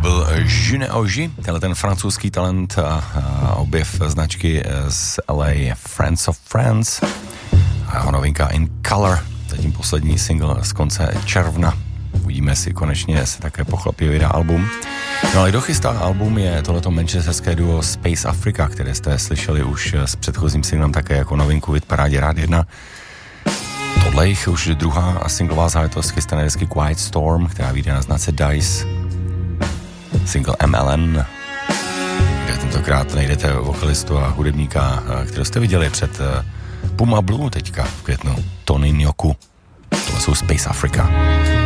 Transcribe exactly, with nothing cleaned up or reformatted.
byl Juné Oji, tenhle ten francouzský talent a, a objev značky z L A Friends of Friends a jeho novinka In Color, zatím poslední single z konce června. Uvidíme, si konečně se také pochlapě vydá album. No ale kdo chystá album je tohleto manchesterské duo Space Africa, které jste slyšeli už s předchozím singlem také jako novinku v Hitparádě Rád jedna. Tohle jich už druhá singlová záležitost chystané desky Quiet Storm, která vyjde na značce Dice. Single M L N, kde tentokrát najdete vokalistu a hudebníka, kterého jste viděli před Puma Blue teďka v květnu, Tony Nyoku. Tohle jsou Space Africa.